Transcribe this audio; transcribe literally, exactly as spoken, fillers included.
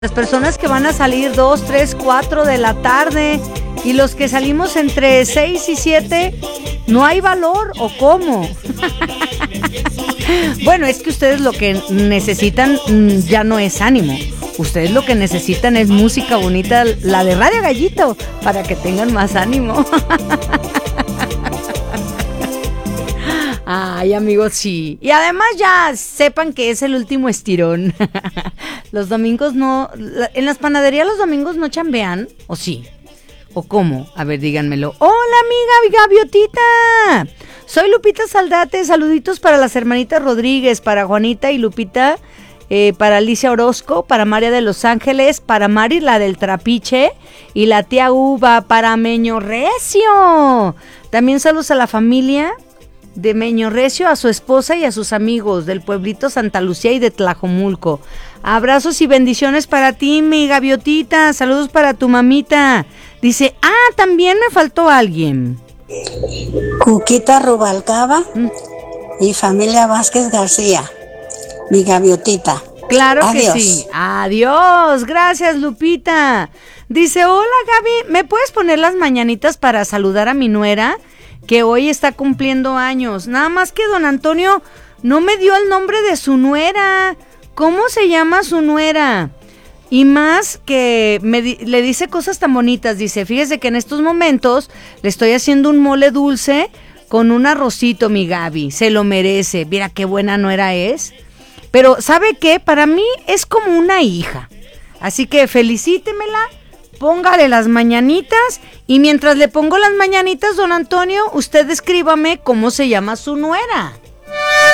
Las personas que van a salir dos, tres, cuatro de la tarde y los que salimos entre seis y siete, ¿no hay valor o cómo? Bueno, es que ustedes lo que necesitan ya no es ánimo. Ustedes lo que necesitan es música bonita, la de Radio Gallito, para que tengan más ánimo. Ay, amigos, sí. Y además ya sepan que es el último estirón. Los domingos no... En las panaderías los domingos no chambean, ¿o sí? ¿O cómo? A ver, díganmelo. Hola, amiga Gaviotita. Soy Lupita Saldate. Saluditos para las hermanitas Rodríguez, para Juanita y Lupita, eh, para Alicia Orozco, para María de Los Ángeles, para Mari, la del Trapiche, y la tía Uva, para Meño Recio. También saludos a la familia de Meño Recio, a su esposa y a sus amigos del pueblito Santa Lucía y de Tlajomulco. Abrazos y bendiciones para ti, mi Gaviotita. Saludos para tu mamita. Dice, ah, también me faltó alguien. Cuquita Rubalcaba ¿Mm? y familia Vázquez García, mi Gaviotita. Claro Adiós. que sí. Adiós. Gracias, Lupita. Dice, hola, Gaby, ¿me puedes poner las mañanitas para saludar a mi nuera, que hoy está cumpliendo años? Nada más que don Antonio no me dio el nombre de su nuera. ¿Cómo se llama su nuera? Y más que me di- le dice cosas tan bonitas. Dice, fíjese que en estos momentos le estoy haciendo un mole dulce con un arrocito, mi Gaby. Se lo merece. Mira qué buena nuera es. Pero, ¿sabe qué? Para mí es como una hija. Así que felicítemela, póngale las mañanitas. Y mientras le pongo las mañanitas, don Antonio, usted escríbame cómo se llama su nuera.